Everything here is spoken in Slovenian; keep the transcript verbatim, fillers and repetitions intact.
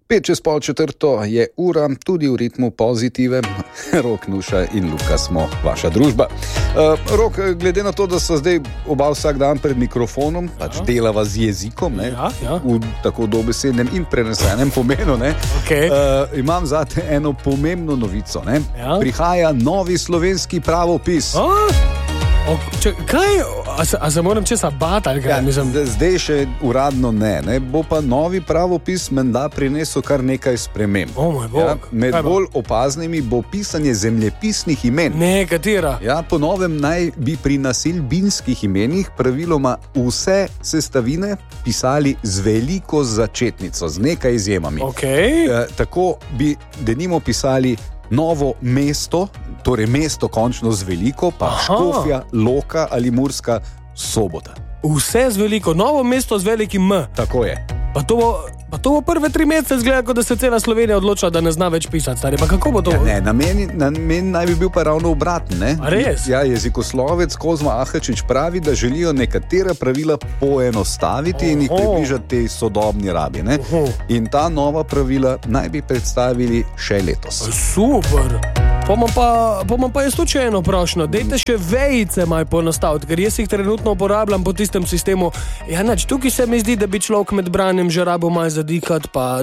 Pet čez pol četrto je ura, tudi v ritmu pozitive. Rok, Nuša in Luka smo vaša družba. Uh, Rok, glede na to, da so zdaj oba vsak dan pred mikrofonom, ja. pač delava z jezikom, ne, ja, ja. v tako dobesednem in prenesenem pomenu, ne, okay. uh, imam zate eno pomembno novico. Ne. Ja. Prihaja novi slovenski pravopis. A? O, če, kaj? A se, a se moram česa bati? Ja, zdaj še uradno ne, ne. Bo pa novi pravopis menda prinesel kar nekaj sprememb. Oh moj bog. Ja, med bolj opaznimi bo pisanje zemljepisnih imen. Ne, katera? Ja, po novem naj bi pri naselbinskih imenih praviloma vse sestavine pisali z veliko začetnico, z nekaj izjemami. Okay. E, tako bi denimo pisali Novo mesto, torej mesto končno z veliko, pa Aha. Škofja, Loka ali Murska Sobota. Vse z veliko, Novo mesto z velikim M. Tako je. Pa to bo, pa to bo prve tri mesece zgleda, kot da se cela Slovenija odloča, da ne zna več pisati. Stari. Pa kako bo to? Ja, ne, namen, namen naj bi bil pa ravno obraten. Ne? A res? Ja, jezikoslovec Kozma Ahačič pravi, da želijo nekatera pravila poenostaviti Oho. in jih približati tej sodobni rabi. Ne? In ta nova pravila naj bi predstavili še letos. Super! Pomo pa, pomo pa jaz tu še eno prošnjo. Dejte še vejice malo poenostaviti, ker jaz jih trenutno uporabljam po tistem sistemu. Ja, nač, tukaj se mi zdi, da bi človek med branjem že rabo malo zadikati, pa